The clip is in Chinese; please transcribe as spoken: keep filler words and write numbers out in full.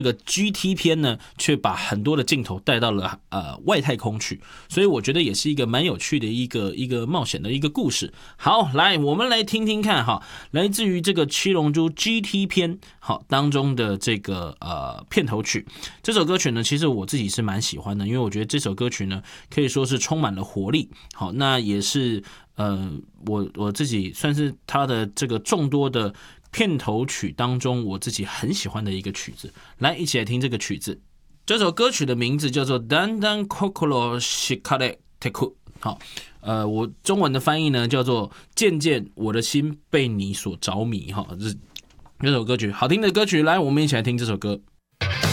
这个 G T 篇呢，却把很多的镜头带到了呃外太空去，所以我觉得也是一个蛮有趣的一个一个冒险的一个故事。好，来我们来听听看哈，来自于这个七龙珠 G T 篇好当中的这个呃片头曲。这首歌曲呢，其实我自己是蛮喜欢的，因为我觉得这首歌曲呢可以说是充满了活力。好，那也是呃我我自己算是它的这个众多的片头曲当中我自己很喜欢的一个曲子，来一起来听这个曲子。这首歌曲的名字叫做 Dandan Kokoro Shikare Teku。 好，呃，我中文的翻译呢叫做渐渐我的心被你所着迷。哈，这这首歌曲好听的歌曲，来我们一起来听这首歌。